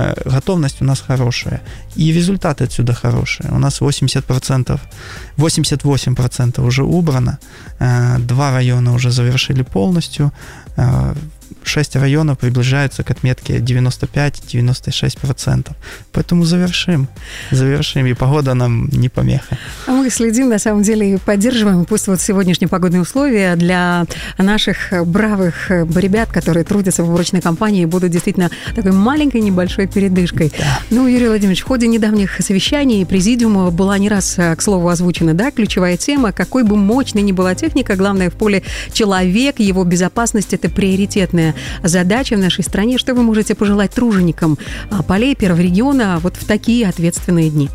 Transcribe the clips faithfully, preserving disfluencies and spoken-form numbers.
готовность у нас хорошая, и результаты отсюда хорошие. У нас восемьдесят процентов, восемьдесят восемь процентов уже убрано, два района уже завершили полностью, шесть районов приближаются к отметке девяносто пять - девяносто шесть процентов. Поэтому завершим. Завершим, и погода нам не помеха. А мы следим, на самом деле, и поддерживаем. Пусть вот сегодняшние погодные условия для наших бравых ребят, которые трудятся в уборочной компании, будут действительно такой маленькой небольшой передышкой. Да. Ну, Юрий Владимирович, в ходе недавних совещаний президиума была не раз, к слову, озвучена, да, ключевая тема: какой бы мощной ни была техника, главное в поле человек, его безопасность – это приоритетная задача в нашей стране. Что вы можете пожелать труженикам полей первого региона вот в такие ответственные дни?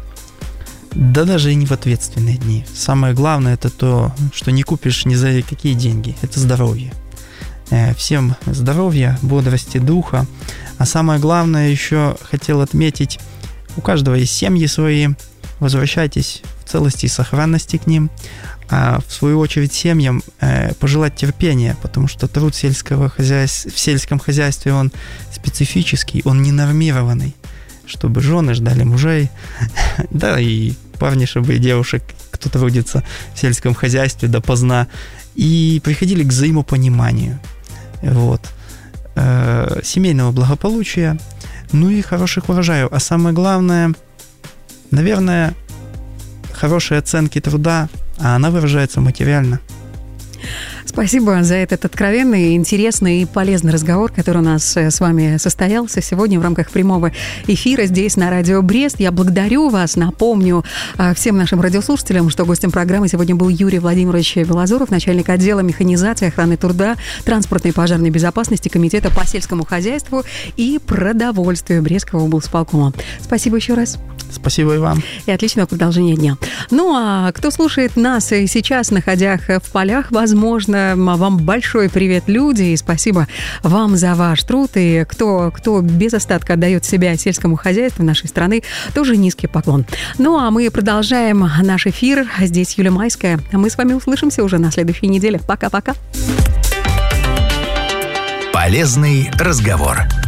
Да даже и не в ответственные дни. Самое главное – это то, что не купишь ни за какие деньги. Это здоровье. Всем здоровья, бодрости духа. А самое главное, еще хотел отметить, у каждого есть семьи свои. Возвращайтесь в целости и сохранности к ним. А в свою очередь семьям э, пожелать терпения, потому что труд сельского хозяйства, в сельском хозяйстве он специфический, он ненормированный, чтобы жены ждали мужей, да, и парни, чтобы и девушек, кто трудится в сельском хозяйстве допоздна, и приходили к взаимопониманию, вот, э, семейного благополучия, ну и хороших урожаев. А самое главное, наверное, хорошие оценки труда, а она выражается материально. Спасибо за этот откровенный, интересный и полезный разговор, который у нас с вами состоялся сегодня в рамках прямого эфира здесь на Радио Брест. Я благодарю вас. Напомню всем нашим радиослушателям, что гостем программы сегодня был Юрий Владимирович Белозоров, начальник отдела механизации, охраны труда, транспортной и пожарной безопасности Комитета по сельскому хозяйству и продовольствию Брестского облсполкома. Спасибо еще раз. Спасибо и вам. И отличного продолжения дня. Ну, а кто слушает нас сейчас, находясь в полях, возможно, вам большой привет, люди, и спасибо вам за ваш труд. И кто, кто без остатка отдает себя сельскому хозяйству нашей страны, тоже низкий поклон. Ну, а мы продолжаем наш эфир. Здесь Юлия Майская. Мы с вами услышимся уже на следующей неделе. Пока-пока. Полезный разговор.